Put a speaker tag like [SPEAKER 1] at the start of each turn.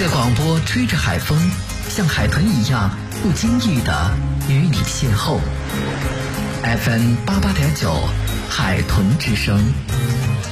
[SPEAKER 1] 的广播吹着海风，像海豚一样不经意地与你邂逅。FM88.9，海豚之声。